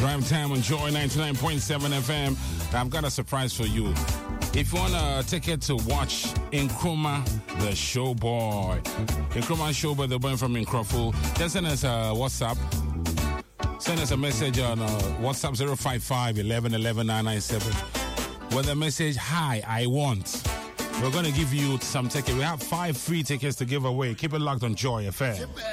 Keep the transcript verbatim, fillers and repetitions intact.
Drive time on Joy ninety-nine point seven F M. I've got a surprise for you. If you want a ticket to watch Nkrumah, the Showboy, Nkrumah Showboy, the boy from Nkrofo, just send us a WhatsApp. Send us a message on uh, WhatsApp zero five five, eleven eleven, nine nine seven with the message, hi, I want. We're going to give you some tickets. We have five free tickets to give away. Keep it locked on Joy F M.